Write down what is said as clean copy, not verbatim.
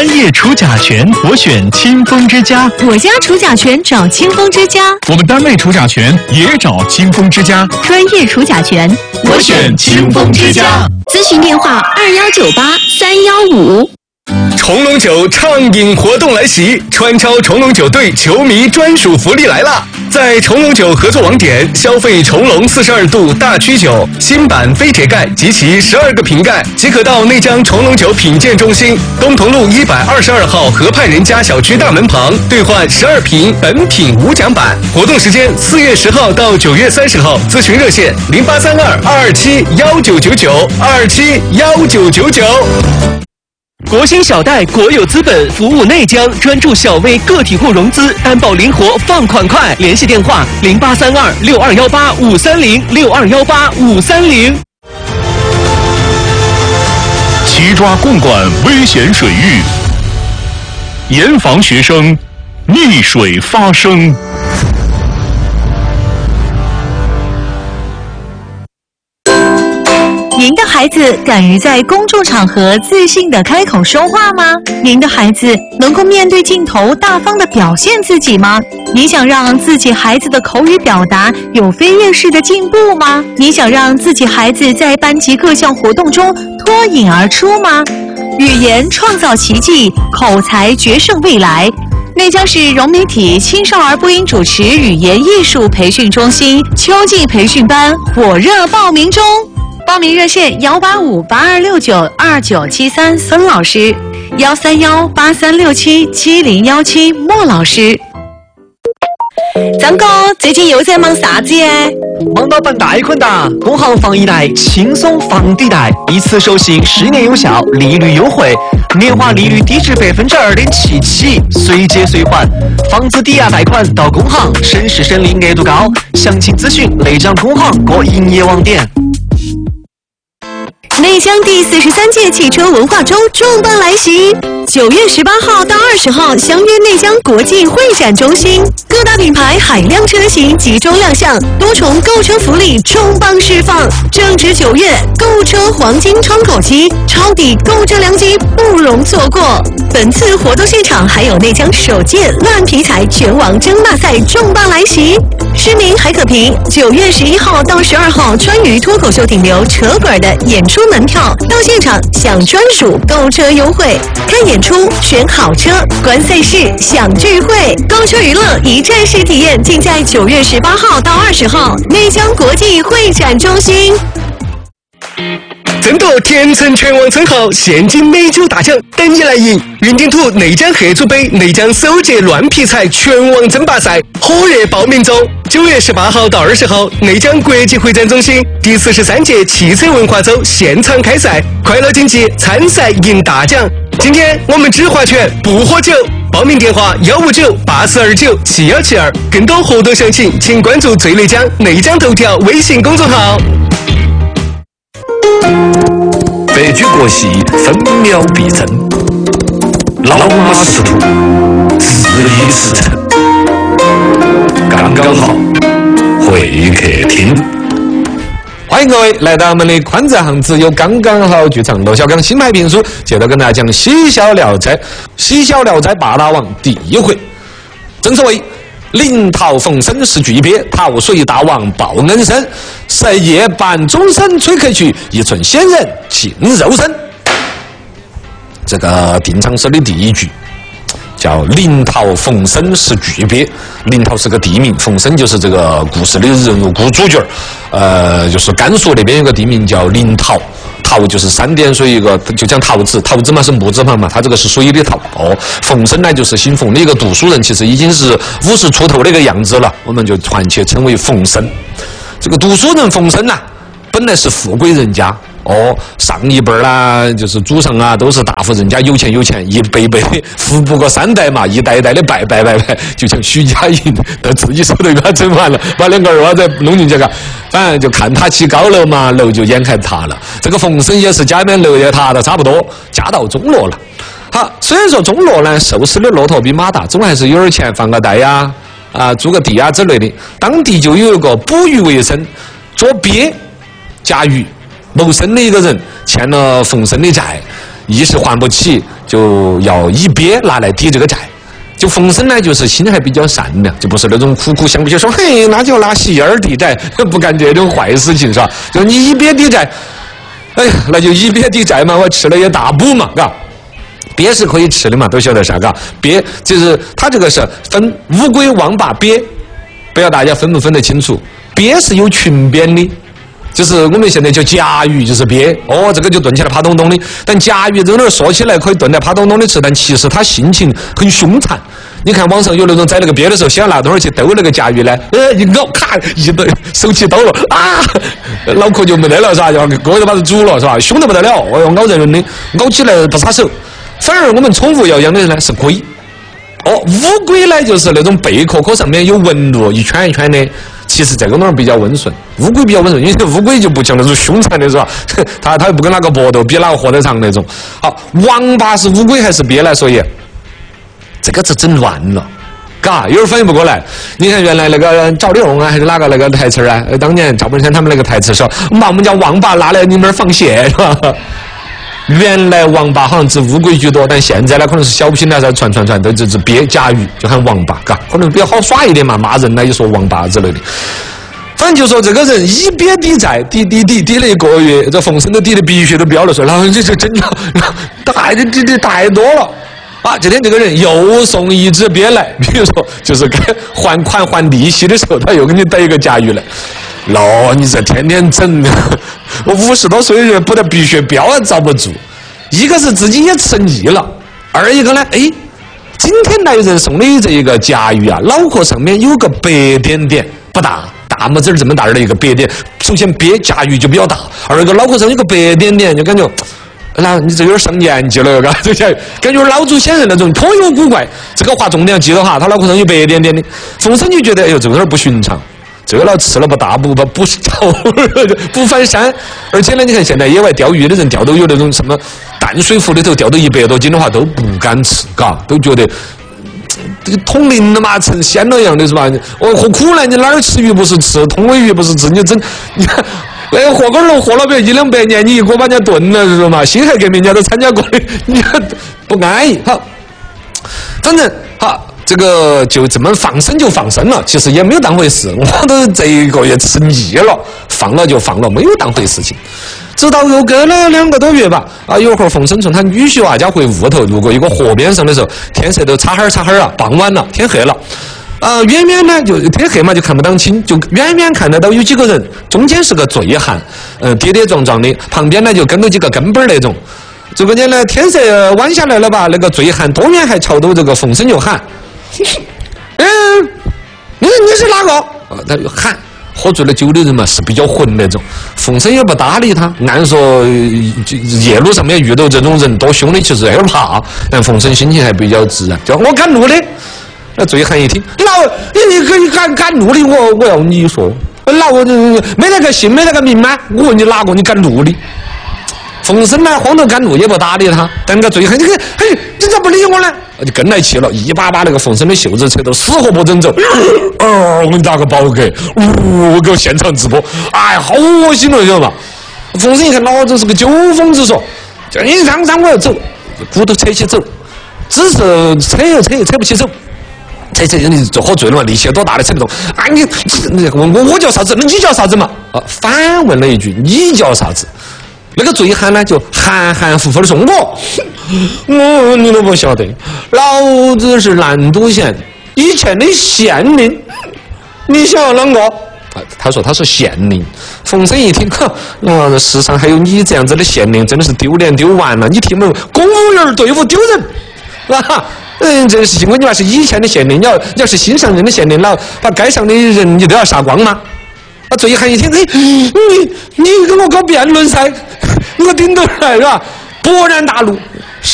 专业除甲醛，我选清风之家。 我家除甲醛找清风之家。 我们单位除甲醛也找清风之家。 专业除甲醛， 我选清风之家。 咨询电话2198-315。 重龙酒畅饮活动来袭，川超重龙酒队球迷专属福利来啦！在重龙酒合作网点消费重龙42度大曲酒新版飞铁盖及其12个瓶盖，即可到内江重龙酒品鉴中心东同路122号河畔人家小区大门旁兑换12瓶本品无奖版。活动时间4月10号到9月30号，咨询热线0832-227-1999，227-1999。 国兴小贷国有资本服务内江，专注小微个体户融资，担保灵活，放款快。联系电话0832-6218-530，6218-530。 齐抓共管危险水域，严防学生溺水发生。 您的孩子敢于在公众场合自信地开口说话吗？您的孩子能够面对镜头大方地表现自己吗？你想让自己孩子的口语表达有飞跃式的进步吗？你想让自己孩子在班级各项活动中脱颖而出吗？语言创造奇迹，口才决胜未来。内江市融媒体青少儿播音主持语言艺术培训中心秋季培训班火热报名中。报名热线185-8269-2973孙老师，131-8367-7017莫老师。张哥，最近又在忙啥子耶？ 忙到办贷款哒！工行房一贷轻松房抵贷，一次授信10年有效，利率优惠，年化利率低至2.77%起，随借随还，房子抵押贷款到工行，省时省力，额度高。详情咨询内江工行各营业网点。 内江第43届汽车文化周重磅来袭，9月18号到20号相约内江国际会展中心，各大品牌海量车型集中亮相，多重购车福利重磅释放。正值9月，购车黄金窗口期，抄底购车良机不容错过。本次活动现场还有内江首届烂皮彩拳王争霸赛重磅来袭，市民还可凭9月11号到12号川渝脱口秀顶流扯滚的演出门票到现场享专属购车优惠，看演出选好车，观赛事享聚会，购车娱乐一站式体验，尽在9月18号到20号内江国际会展中心。 争夺天成拳王称号，现金美酒大奖等你来赢！云顶土内江黑猪杯内江首届乱皮菜拳王争霸赛火热报名中，9月18号到20号，内江国际会展中心第43届汽车文化周现场开赛，快乐竞技，参赛赢大奖。今天我们只划拳不喝酒，报名电话159-8229-7172，更多活动详情请关注最内江内江头条微信公众号。 白驹过隙，分秒必争；老马识途，事已时成。刚刚好，会客厅。 欢迎各位来到我们的宽窄巷子有刚刚好剧场，罗小刚新派评书，接着跟大家讲《嬉笑聊斋》。《嬉笑聊斋》八大王第一回，正所谓临桃逢生是巨鳖，桃水大王报恩生。谁夜半钟声吹客去，一寸仙人尽肉身。这个定场诗的第一句叫临桃逢生是巨鳖。临桃是个地名，逢生就是这个故事的人物主角。就是甘肃那边有个地名叫临桃，桃就是3点水一个，就讲桃子，桃子嘛是木字旁嘛，它这个是水的桃。逢生呢就是姓冯的一个读书人，其实已经是50出头的一个样子了，我们就暂且称为冯生。这个读书人冯生呐，本来是富贵人家。上一辈啦，就是祖上啊，都是大户人家，有钱，一辈富不过3代嘛，一代的拜，就像徐家印到自己手头给他整完了，把2个儿娃子弄进去了，反正就看他起高楼嘛，楼就眼看塌了。这个冯生也是家里面楼也塌的差不多，家道中落了。好，虽然说中落呢，瘦死的骆驼比马大，总还是有点钱放个贷呀，租个地啊之类的。当地就有一个捕鱼为生、捉鳖、夹鱼谋生的一个人，欠了冯生的债，一时还不起， 就要以鳖拿来抵这个债。就冯生呢，就是心还比较善良，就不是那种苦苦想不起说，嘿，那就拿洗儿抵债，不干这种坏事情是吧？就你以鳖抵债，哎呀，那就以鳖抵债嘛，我吃了也大补嘛，嘎。鳖是可以吃的嘛，都晓得啥，嘎。鳖就是它这个是分乌龟、王八、鳖，不知道大家分不分得清楚？鳖是有群边的。就是我们现在叫甲鱼，就是鳖，哦，这个就炖起来啪咚咚的。但甲鱼这个说起来可以炖得啪咚咚的吃，但其实它性情很凶残。你看网上有那种宰那个鳖的时候，先拿东西去兜那个甲鱼呢，一咬，咔，一抖，手起抖了啊，脑壳就没得了是吧？就锅就把它煮了是吧？凶得不得了，哦哟，咬人的，咬起来不撒手。反而我们宠物要养的呢是龟。哦，乌龟呢就是那种贝壳上面有纹路，一圈一圈的。其实这个东西比较温顺，乌龟比较温顺，因为乌龟就不像那种凶残的是吧？它又不跟哪个搏斗，比哪个活得长那种。好，王八是乌龟还是鳖来？所以这个是整乱了，嘎，有点反应不过来。你看原来那个赵丽蓉啊，还是哪个那个台词啊？当年赵本山他们那个台词说，把我们家王八拿来你们放血是吧？原来王八好像指乌龟居多，但现在呢可能是小品呢在传都是鳖甲鱼就喊王八，嘎，可能比较好耍一点嘛，骂人呢也说王八之类的。反正就说这个人以鳖抵债，抵了1个月，这冯生都抵的鼻血都飙了出来，然后这就真的抵太多了啊！今天这个人又送一只鳖来，比如说就是该还款还利息的时候，他又给你逮一个甲鱼来。老你这天天整，我50多岁的人不得鼻血飙也遭不住。一个是自己也吃腻了，二一个呢，哎，今天来人送的这一个甲鱼啊，脑壳上面有个白点点，不大，大拇指这么大的一个白点。首先鳖甲鱼就比较大，二一个脑壳上有个白点点，就感觉。那你这有点上年纪了，感觉老祖先人那种颇有古怪。这个话重点要记得哈，他脑壳上有白点点的。冯生就觉得，哎呦，这个有点不寻常。这个老吃了不大补不着，不翻山。而且呢，你看现在野外钓鱼的人钓都有那种什么淡水湖里头钓到100多斤的话，都不敢吃，嘎，都觉得这个通灵了嘛，成仙了一样的是吧？我何苦呢？你哪儿吃鱼不是吃，通尾鱼不是吃，你整你看。那个活根龙活了别100-200年，你一锅把人家炖了是嘛？辛亥革命人家都参加过的，你不安逸好。反正好，这个就这么放生就放生了，其实也没有当回事。我都这1个月吃腻了，放了就放了，没有当回事情。直到又隔了2个多月吧，啊，有会儿冯生从他女婿娃家回屋头，路过一个河边上的时候，天色都擦黑啊，傍晚了，天黑了。远远呢就天黑嘛，就看不当清，就远远看得到有几个人，中间是个醉汉，跌跌撞撞的，旁边呢就跟着几个跟班那种。这个呢天色晚下来了吧，那个醉汉多远还朝着这个冯生就喊，你是哪个？他就喊。喝醉了酒的人嘛是比较混那种，冯生也不搭理他。按说夜路上面遇到这种人多凶的，其实有点怕，但冯生心情还比较自然，叫我赶路的。那醉汉一听，老你赶路的，我要你说，老没那个姓没那个名吗？我问你哪个你赶路的？冯生呢慌头赶路也不搭理他，但那个醉汉你咋不理我呢？就跟来气了，一把那个冯生的袖子扯到死活不准走。我给你打个饱嗝，我给我现场直播，哎，好恶心了，知道吗？冯生一看老子是个酒疯子，说叫你让我要走，骨头扯起走，只是扯又扯不起走。扯你就喝醉了嘛，力气多大的扯不动啊！你我叫啥子？那你叫啥子嘛？反问了一句，你叫啥子？那个醉汉呢就含含糊糊的说，你都不晓得，老子是南都县以前的县令，你想要啷个？他说他是县令。冯生一听，这世上还有你这样子的县令，真的是丢脸丢完了。你听没有？公务员队伍丢人啊！这个事情我你还是以前的县令，你要是新上任的县令，老把街上的人你都要杀光吗？醉汉一听，你跟我搞辩论噻，你给我顶到来是吧？勃然大怒，